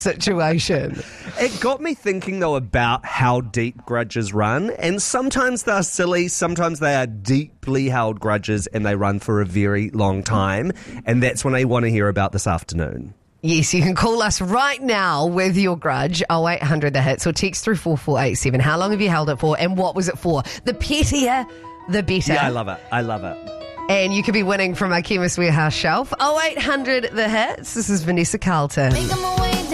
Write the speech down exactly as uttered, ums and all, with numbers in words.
situation. It got me thinking, though, about how deep grudges run. And sometimes they're silly, sometimes they are deeply held grudges and they run for a very long time. And that's what I want to hear about this afternoon. Yes, you can call us right now with your grudge, oh eight hundred the hits, or text through four four eight seven. How long have you held it for and what was it for? The pettier, the better. Yeah, I love it. I love it. And you could be winning from our Chemist Warehouse shelf. oh eight hundred the hits. This is Vanessa Carlton.